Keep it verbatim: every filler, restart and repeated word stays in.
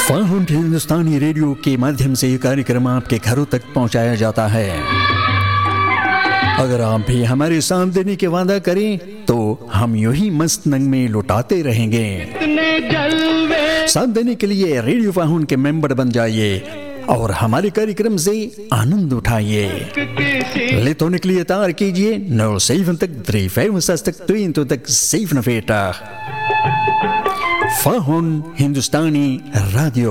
फाहुन हिंदुस्तानी radio के माध्यम से ये कार्यक्रम आपके घरों तक पहुंचाया जाता है। अगर आप भी हमारे साथ देने के वादा करें तो हम यूं ही मस्त नंग में लुटाते रहेंगे। साथ देने के लिए रेडियो फाहुन के मेंबर बन जाइए और हमारे कार्यक्रम से आनंद उठाइए। लेत होने के लिए तार कीजिए नौ सेवन तक थ्री फाइव तक ट्वीन तो तक सेवन फेटा फाहुन हिंदुस्तानी रेडियो।